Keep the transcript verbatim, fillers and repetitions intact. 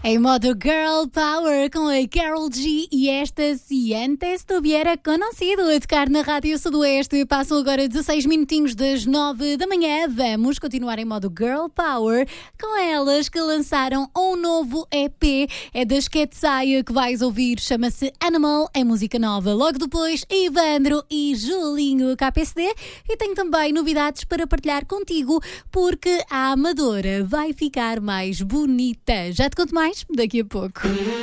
Em modo Girl Power com a Karol G e esta Si antes tuviera conocido a tocar na Rádio Sudoeste. Passam agora dezasseis minutinhos das nove da manhã. Vamos continuar em modo Girl Power com elas que lançaram um novo E P. É das Quetzaya que vais ouvir, chama-se Animal, é música nova. Logo depois, Ivandro e Julinho K P C D. E tenho também novidades para partilhar contigo, porque a Amadora vai ficar mais bonita. Já te conto mais daqui a pouco.